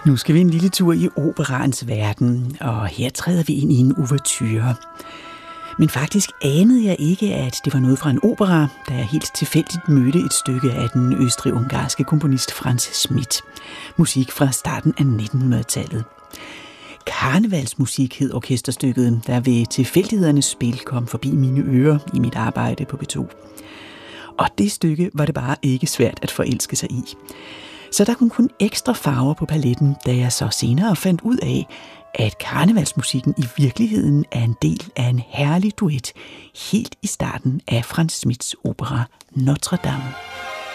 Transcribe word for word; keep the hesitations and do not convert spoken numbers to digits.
Nu skal vi en lille tur i operaens verden, og her træder vi ind i en ouverture. Men faktisk anede jeg ikke, at det var noget fra en opera, da jeg helt tilfældigt mødte et stykke af den østrig-ungarske komponist Franz Schmidt. Musik fra starten af nittenhundredetallet. Karnevalsmusik hed orkesterstykket, der ved tilfældighedernes spil kom forbi mine ører i mit arbejde på B to. Og det stykke var det bare ikke svært at forelske sig i. Så der kunne kun ekstra farver på paletten, da jeg så senere fandt ud af, at karnevalsmusikken i virkeligheden er en del af en herlig duet helt i starten af Franz Schmidts opera Notre Dame.